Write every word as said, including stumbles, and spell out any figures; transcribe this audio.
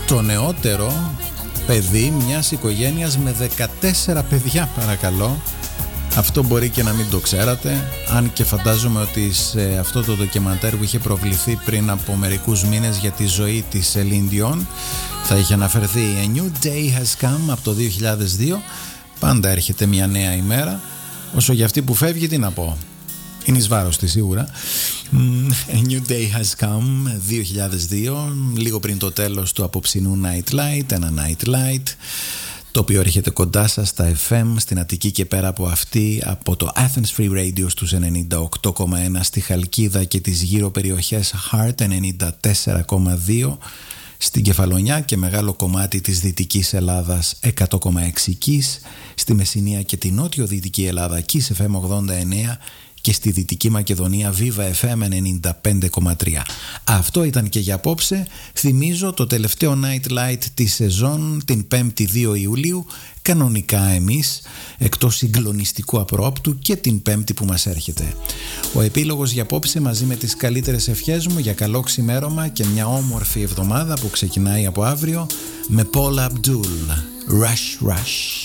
το νεότερο παιδί μιας οικογένειας με δεκατέσσερα παιδιά, παρακαλώ. Αυτό μπορεί και να μην το ξέρατε, αν και φαντάζομαι ότι σε αυτό το ντοκιμαντέρ που είχε προβληθεί πριν από μερικούς μήνες για τη ζωή της Celine Dion θα είχε αναφερθεί A New Day Has Come από το δύο χιλιάδες δύο. Πάντα έρχεται μια νέα ημέρα, όσο για αυτή που φεύγει τι να πω, είναι εις βάρος της σίγουρα. A New Day Has Come δύο χιλιάδες δύο, λίγο πριν το τέλος του απόψινού Night Light, ένα Night Light το οποίο έρχεται κοντά σας στα εφ εμ στην Αττική και πέρα από αυτή, από το Athens Free Radio στους ενενήντα οκτώ κόμμα ένα στη Χαλκίδα και τις γύρω περιοχές Heart ενενήντα τέσσερα κόμμα δύο στην Κεφαλονιά και μεγάλο κομμάτι της Δυτικής Ελλάδας εκατό κόμμα έξι Kiss, στη Μεσσηνία και την Νότιο-Δυτική Ελλάδα Kiss εφ εμ ογδόντα εννέα και στη Δυτική Μακεδονία Viva εφ εμ ενενήντα πέντε κόμμα τρία. Αυτό ήταν και για απόψε. Θυμίζω το τελευταίο Night Light της σεζόν την πέμπτη δύο Ιουλίου, κανονικά εμείς, εκτός συγκλονιστικού απρόπτου και την πέμπτη που μας έρχεται. Ο επίλογος για απόψε μαζί με τις καλύτερες ευχές μου για καλό ξημέρωμα και μια όμορφη εβδομάδα που ξεκινάει από αύριο με Paula Abdul, Rush Rush.